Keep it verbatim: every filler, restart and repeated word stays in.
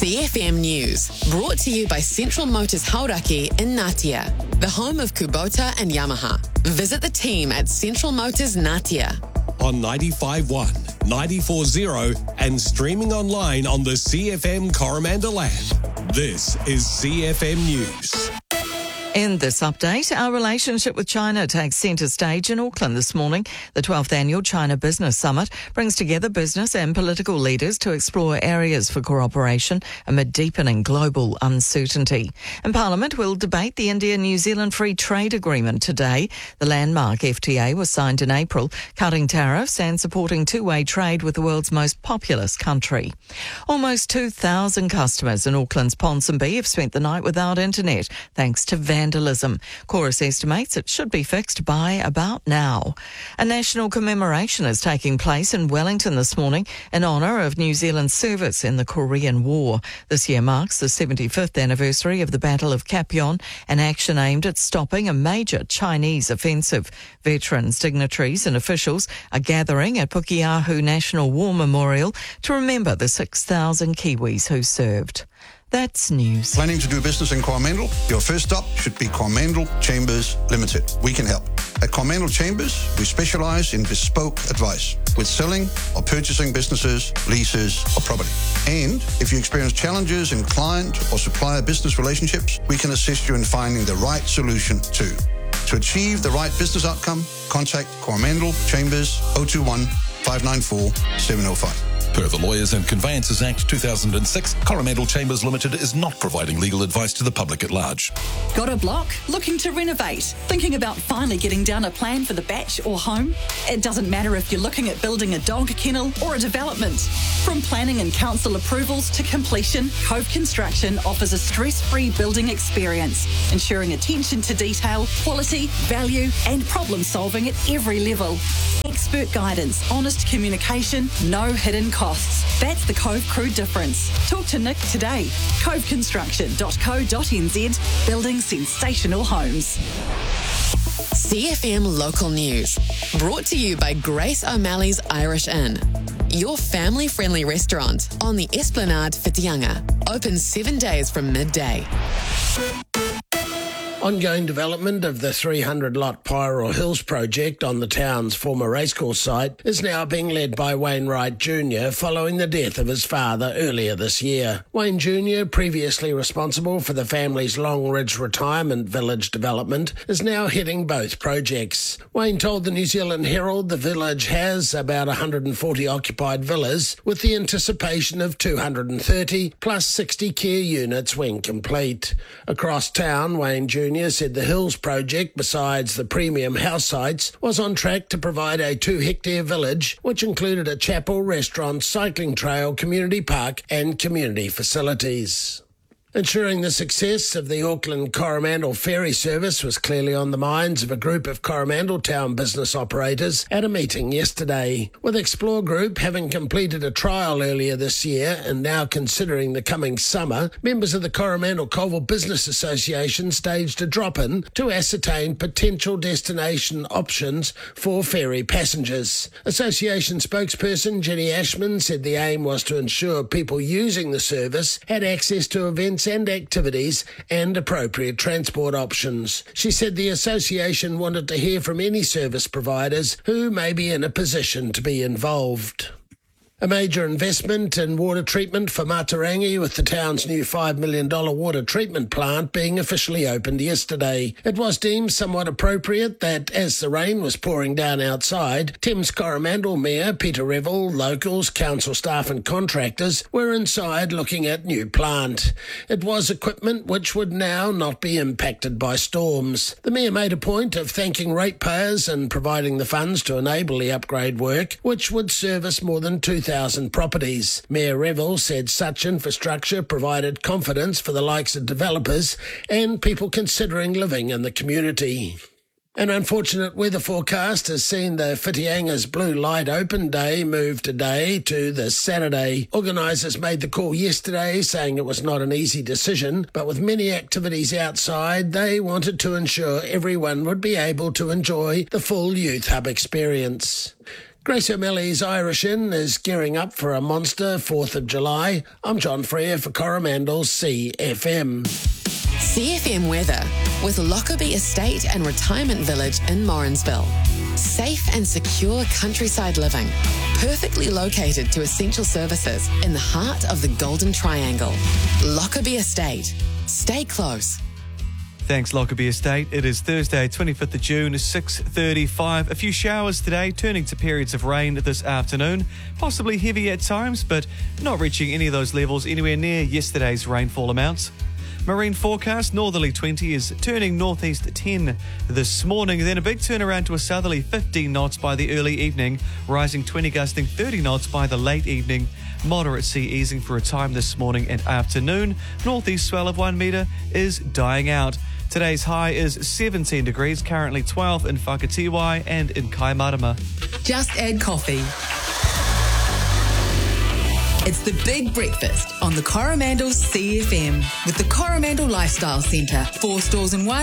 C F M News, brought to you by Central Motors Hauraki in Ngatea, the home of Kubota and Yamaha. Visit the team at Central Motors Ngatea. On ninety-five point one, ninety-four point zero and streaming online on the C F M Coromandel app. This is C F M News. In this update, our relationship with China takes centre stage in Auckland this morning. The twelfth Annual China Business Summit brings together business and political leaders to explore areas for cooperation amid deepening global uncertainty. And Parliament will debate the India-New Zealand Free Trade Agreement today. The landmark F T A was signed in April, cutting tariffs and supporting two-way trade with the world's most populous country. Almost two thousand customers in Auckland's Ponsonby have spent the night without internet, thanks to vandalism. Chorus estimates it should be fixed by about now. A national commemoration is taking place in Wellington this morning in honour of New Zealand's service in the Korean War. This year marks the seventy-fifth anniversary of the Battle of Kapion, an action aimed at stopping a major Chinese offensive. Veterans, dignitaries and officials are gathering at Pukeahu National War Memorial to remember the six thousand Kiwis who served. That's news. Planning to do business in Coromandel? Your first stop should be Coromandel Chambers Limited. We can help. At Coromandel Chambers, we specialise in bespoke advice with selling or purchasing businesses, leases or property. And if you experience challenges in client or supplier business relationships, we can assist you in finding the right solution too. To achieve the right business outcome, contact Coromandel Chambers oh two one, five nine four, seven oh five. Per the Lawyers and Conveyancers Act two thousand six, Coromandel Chambers Limited is not providing legal advice to the public at large. Got a block? Looking to renovate? Thinking about finally getting down a plan for the batch or home? It doesn't matter if you're looking at building a dog kennel or a development. From planning and council approvals to completion, Cove Construction offers a stress-free building experience, ensuring attention to detail, quality, value and problem solving at every level. Expert guidance, honest communication, no hidden costs. That's the Cove Crew difference. Talk to Nick today. cove construction dot co dot n z, building sensational homes. C F M Local News, brought to you by Grace O'Malley's Irish Inn, your family-friendly restaurant on the Esplanade Whitianga, open seven days from midday. Ongoing development of the three hundred lot Pyro Hills project on the town's former racecourse site is now being led by Wayne Wright Junior following the death of his father earlier this year. Wayne Junior, previously responsible for the family's Long Ridge Retirement Village development, is now heading both projects. Wayne told the New Zealand Herald the village has about one hundred forty occupied villas, with the anticipation of two hundred thirty plus sixty care units when complete. Across town, Wayne Junior said the Hills project, besides the premium house sites, was on track to provide a two-hectare village, which included a chapel, restaurant, cycling trail, community park and community facilities. Ensuring the success of the Auckland Coromandel ferry service was clearly on the minds of a group of Coromandel town business operators at a meeting yesterday. With Explore Group having completed a trial earlier this year and now considering the coming summer, members of the Coromandel Colville Business Association staged a drop-in to ascertain potential destination options for ferry passengers. Association spokesperson Jenny Ashman said the aim was to ensure people using the service had access to events and activities and appropriate transport options. She said the association wanted to hear from any service providers who may be in a position to be involved. A major investment in water treatment for Matarangi, with the town's new five million dollars water treatment plant being officially opened yesterday. It was deemed somewhat appropriate that, as the rain was pouring down outside, Thames Coromandel Mayor Peter Revel, locals, council staff and contractors were inside looking at new plant. It was equipment which would now not be impacted by storms. The Mayor made a point of thanking ratepayers and providing the funds to enable the upgrade work, which would service more than two thousand properties. Mayor Revel said such infrastructure provided confidence for the likes of developers and people considering living in the community. An unfortunate weather forecast has seen the Whitianga's Blue Light Open Day move today to the Saturday. Organisers made the call yesterday, saying it was not an easy decision, but with many activities outside, they wanted to ensure everyone would be able to enjoy the full Youth Hub experience. Grace O'Malley's Irish Inn is gearing up for a monster fourth of July. I'm John Freer for Coromandel C F M. C F M weather with Lockerbie Estate and Retirement Village in Morrinsville. Safe and secure countryside living, perfectly located to essential services in the heart of the Golden Triangle. Lockerbie Estate. Stay close. Thanks, Lockerbie Estate. It is Thursday, twenty-fifth of June, six thirty-five. A few showers today, turning to periods of rain this afternoon. Possibly heavy at times, but not reaching any of those levels anywhere near yesterday's rainfall amounts. Marine forecast, northerly twenty is turning northeast ten this morning. Then a big turnaround to a southerly fifteen knots by the early evening, rising twenty gusting thirty knots by the late evening. Moderate sea easing for a time this morning and afternoon. Northeast swell of one metre is dying out. Today's high is seventeen degrees, currently twelve in Whakatiwai and in Kaimarama. Just add coffee. It's the Big Breakfast on the Coromandel C F M with the Coromandel Lifestyle Centre. Four stores in one.